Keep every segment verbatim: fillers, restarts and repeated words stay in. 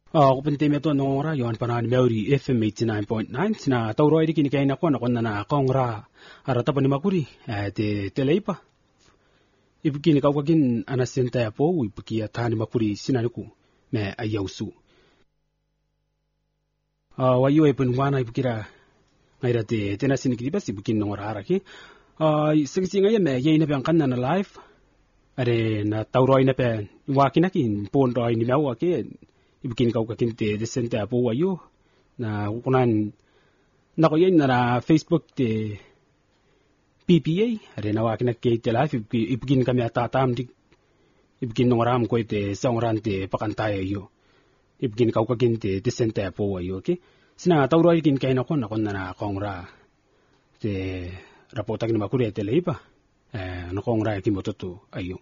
Ah, ko pente meto nora yon panan Maori F M eighty-nine point nine na tauroi dikini kaina ko na konna na kongra arata pani makuri te teleipa ibukini kaukakin anasenta ya po ibukia tani makuri sinaniku me ayausu ah wayo e penwana ibukira ngaira te tena sinikiri basi ibukin nora araki ah singsinga ye me ye ina bang kanna na live are na tauroi na pen wakina kin pondo ini mewa ke ibukin kau kakin te desente apo wayo na kunan na ko yen na Facebook te P P A are na wakina ke te live ibukin kami atatam di ibukin ngoram ko te songran te pakantaya yo ibukin kau kakin te desente apo wayo ke sina tauro ikin kay na ko na kon na kongra te rapota kin makuri te leipa eh na kongra ki mototo ayo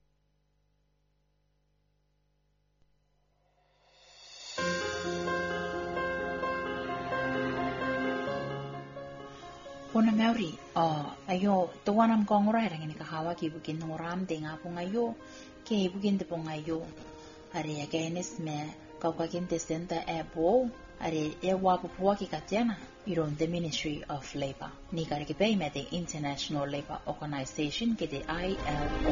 Pona Maori, oh, ayo, tawanam kong orai rangi ni kahawa ki ibukin ngoram de nga po ngayo, ke ibukin de po ngayo. Are against me, kaukakin de senta e po, are e wapo po ki katiana, iron the Ministry of Labor. Ni karikipay me the International Labor Organization ke the I L O.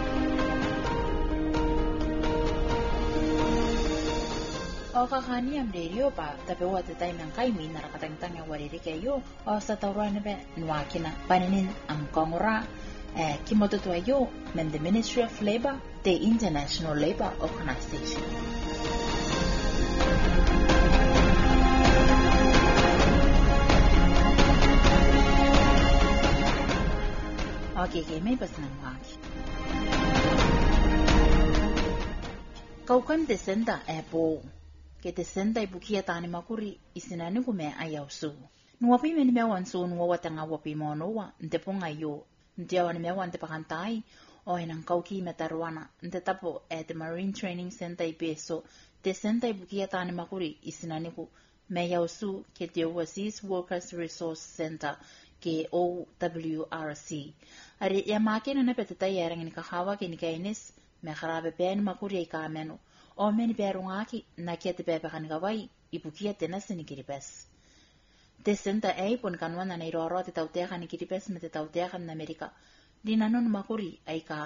O kakani am radio pa, tapi wata tayo ng kaimi na nakatangtang yung wariri kayo, o sa tauran na ba, nuwakina, paninin ang kongora, eh, kimototuayo, men the Ministry of Labor, the International Labor Organization. Okay, okay, may bas ng waki. Kaukan desenda eh po, ke te senta ibukia tani makuri isinani kume ayausu. Nuwapi meni mewan su nuwa watanga wapi monowa nte ponga yo nte awan mewan te pakantai o enang kauki metaruana nte tapo e te Marine Training Center ipeso te senta ibukia tani makuri isinani ku me ayausu ke te Overseas Workers Resource Center ke O W R C. Ari ya makina na peteta yerang ni kahawa ke ni kainis me kharabe pen makuri ka meno. O meni perungaki na kia te pepe kanigawai ibukia te nasi ni kiripes. Te senta e pon kanwana na iroro te tauteaka ni kiripes me te tauteaka na Amerika. Di nanon makuri ay ka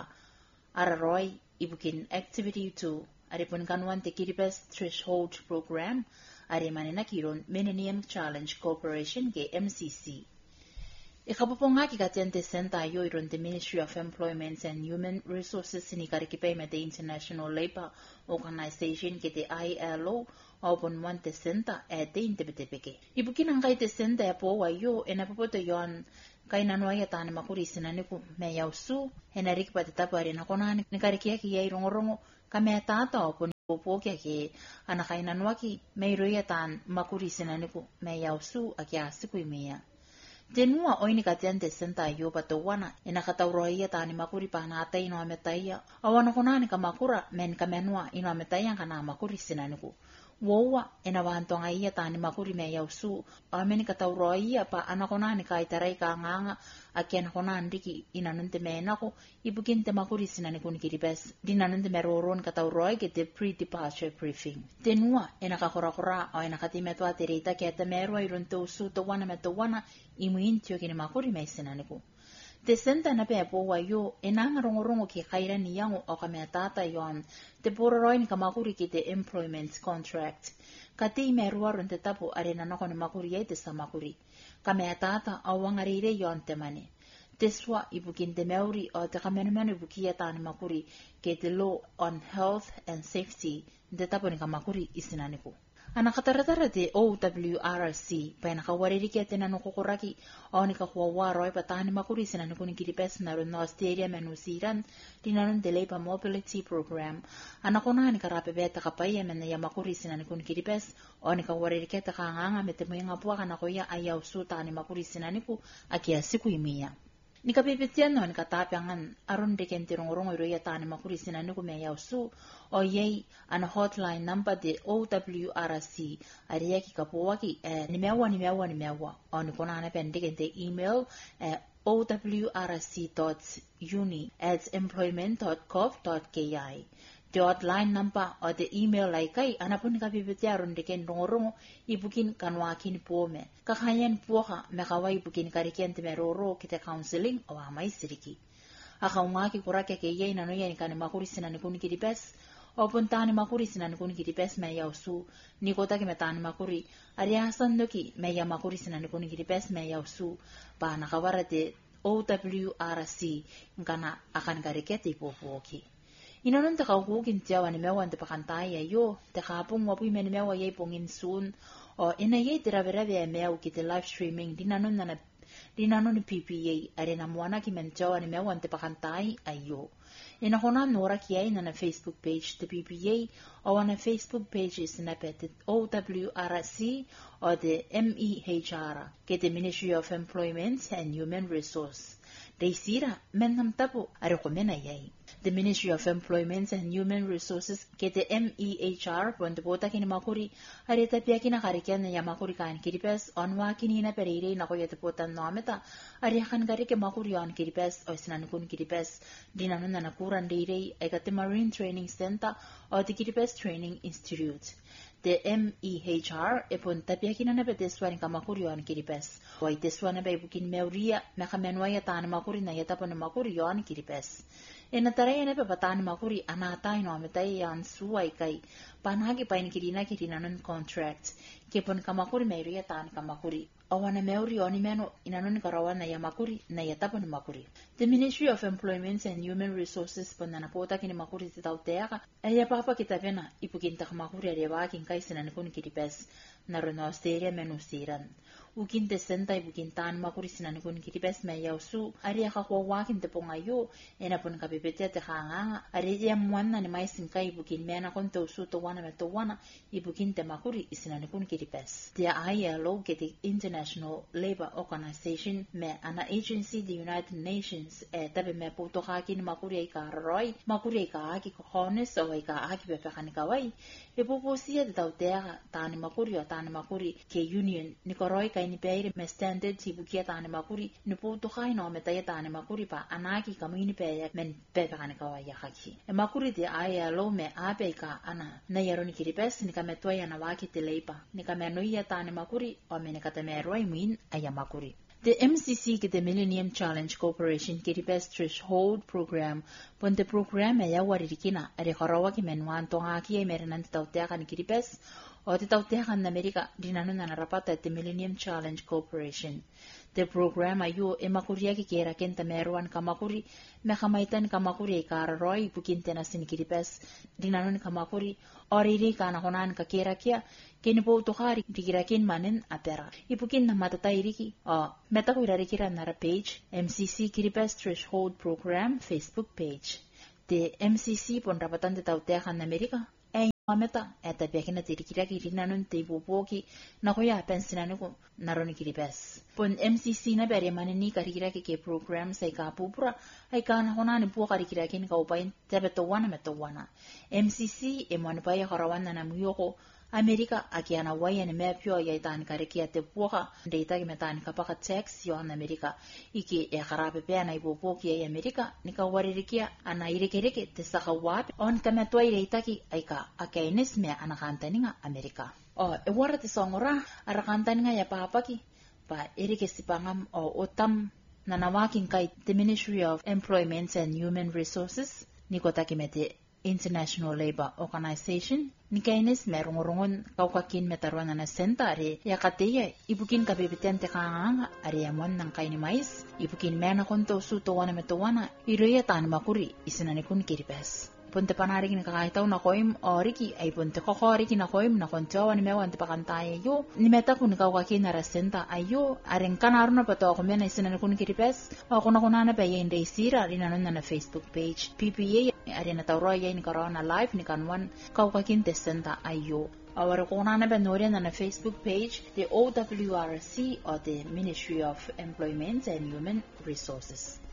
araroi ibukin activity two. Ari pon kanwan te kiripes threshold program. Ari manina kiron Millennium Challenge Corporation ke M C C. Ikapopongaki katian te senta yo iron the Ministry of Employment and Human Resources ni karikipay me the International Labor Organization ke te I L O o pon wan te senta e te intepetepeke. Ibukin ang kay te senta e po wayo e napopoto yon kay nanuaya tani makuri sinaniku me yausu e narik pa te tapo ari na konani ni karikia ki yay rongorongo kame tata o pon popo kia ki anakay nanuaki me iroya tan makuri sinaniku me yausu aki asiku imia. Tenua oini katian te senta yo patowana ina katauroia tani makuri panata ino ametaia awana konani ka makura men kamenua ino ametaia kana makuri sinaniku wowa ina wantonga ia tani makuri me yausu ameni katauroia pa anakonani ka itarai ka nganga akian konani diki ina nunte menako ibukin te makuri sinaniku nikiribes dina nunte meroron katauroi ke te pre-departure briefing tenua ina kakorakora o ina katimetua terita ke te merua irunte usu towana metowana imuintio kini makuri me sinaniku. Te senta na pe po wayo enanga rongorongo ki kaira ni yango o kame tata yon te pororoi ni kamakuri ki te employment contract. Kati me ruarun te tapo arena nako ni makuri ye te samakuri. Kame tata awangarire yon te mane. Te swa ibukin te meuri o te kamenumenu ibukia tani makuri ke te law on health and safety te tapo ni kamakuri isinaniku. Ana kataratara te O W R C pa na kawaririki ate na nukukuraki o ni kakuawaro pa tani makuri sina nukuni kiripes na rin na Australia menusiran dinanon de Labor Mobility Program. Ana kuna ni karape beta kapaya men na yamakuri sina nukuni kiripes o ni kawaririki ate kanganga mete mo yung apuwa kana kuya ayaw su tani makuri sina niku akia siku imiya. Ni kapipitian no ni katapiangan aron de kenti rongorongo iroya tani makuri sina niku me ayaw su o yei ana hotline number de O W R C ariya ki kapuwa ki eh, ni mewa ni mewa ni mewa o ni kona ana pendikente email eh, o w r c dot uni at employment dot gov dot k i the hotline number or the email like kai anapun ka bibitiaron de ken rongo ibukin kanwakin po me kakayan po ka mekawai ibukin kariken te meroro kite counseling o amai siriki akaungaki kurake ke yei nano yani kane makuri sinani kuni kiripes o puntani makuri sinani kuni kiripes me yausu ni kota ki metani makuri ari asando ki me ya makuri sinani kuni kiripes me yausu pa nakawarate O W R C ngana akan karikete ipopoki inanon te kaukukin tiawa ni mewan te pakantaya yo te kapung wapu men mewa yei pongin sun o ina yei tiraverave e meu ki te live streaming dinanon na dinanon P P A are na mwana ki men tiawa ni mewan te pakantai ayo ina kona nora ki ai na Facebook page te P P A o na Facebook page is na pet O W R C or the M E H R ke the Ministry of Employment and Human Resource they sira men nam tapo are ko mena yai the Ministry of Employment and Human Resources ke the M E H R pon te bota kini makuri are ta pia kina karikian ya makuri kan kiripes on wa kini na pereire na ko yete pota no ameta are kan karike makuri on kiripes o sinan kun kiripes dinano na nakuran deire ay ka Marine Training Center o the Kiripes Training Institute the M E H R e pon tapia kina na beteswan ka makuri on kiripes o ay teswan na bukin meuria na kamenwa ya tan makuri na yata pon makuri on kiripes ena tarai na patan makuri anata ino ametai yan suai kai panagi pain kirina kirina non contract ke pon ka makuri meuria tan ka makuri awana meuri oni meno inanon karawana ya makuri na yata pon makuri the Ministry of Employment and Human Resources pon na pota kini makuri titauteaka aya papa kitapena ipukinta ka makuri arewa kin kai sinan kun kiripes na ronosteria menusiran ukin te senta ibukintan makuri sinan kun kiripes me yausu aria ka ko wakin te pongayo ena pon ka pipete te hanga aria mwanna ni mai sinkai ibukin mena kon te usu to wana me to wana ibukin te makuri sinan kun kiripes the I L O ke the International Labour Organization me ana agency the United Nations e tabe me poto hakin makuri ai ka roi makuri ai ka aki ko hones o ai ka aki pe kan kawai e poposia de tautea tani makuri o tani makuri ke union ni koroi ka ni peire me standard tibukia tani makuri ni poto hai no me tai tani makuri pa anaki kamini pe men pe kan kawai ya haki e makuri de I L O me ape ka ana na yaroni kiripes ni kametwa ya na waki te leipa ni kamenoia tani makuri o me ne katame roi min aya makuri the M C C ke the Millennium Challenge Corporation kiripes threshold program pon the program ya waririkina are harawa ki menwan to aki e merenan tautea kan kiripes o te tautea kan Amerika dinano na rapata the Millennium Challenge Corporation the program ayu e makuria ki kera kenta meruan kamakuri me kamaitan kamakuri e kararoi pukin na sin kiripes dinano kamakuri oriri kana honan ka kera kia kini po tukari dikirakin manin apera ipukin na matatai riki o meta ko irarikira nara page M C C Kiripes Threshold Program Facebook page the M C C pon rapatan te tautea kan Amerika e meta eta pekina tirikira kirina non te popoki na ko ya pensinano ko naroni kiripes pon M C C na bere manini karikira ke program sai ka pupura ai kana honani po karikira kin ka upain tebeto wana meto wana M C C e mon pa ya harawana na muyoko Amerika akiana waya ni mepio ya itani karikia te puha ndeita ki metani kapaka tax yo ana Amerika iki e kharabe pe na ipopoki ya Amerika nika waririkia ana irekereke te saka wapi on kametwa ireita ki aika akainis me ana kantaninga Amerika o e wara te songora ara kantaninga ya papaki pa erike sipangam o otam nanawakin kai the Ministry of Employment and Human Resources nikotaki mete International Labour Organization nikaines merungurongon kaukakin metarwana na sentare yakateya ibukin kabibiten te kanga ariamon nang kaini mais ibukin mena konto suto wana metowana iroya tan makuri isinanikun kiripes ponte panari ni kakaitaw na koim oriki ay ponte kokori ki na koim na kontawa ni mewan te pakantaye yo ni meta kun kaukakin na resenta ayo aren kanarno pato ko mena isinanikun kiripes o kuna kuna na paye inde sira rinanon na Facebook page P P A arena tauroya ni corona live ni kanwan kaukakin te senta ayo our konana benorian na Facebook page the O W R C or the Ministry of Employment and Human Resources.